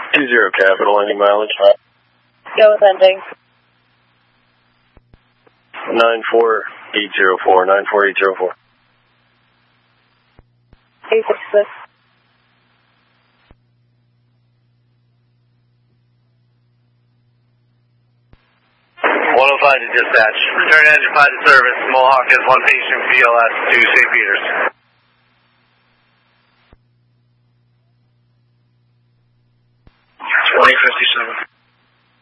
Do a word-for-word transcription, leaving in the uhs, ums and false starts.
Two zero Capital, any mileage? Go with ending. Nine four eight zero four. Nine four eight zero four. Eight six six. one oh five to dispatch. Return engine five to service. Mohawk has one patient, V L S to Saint Peters.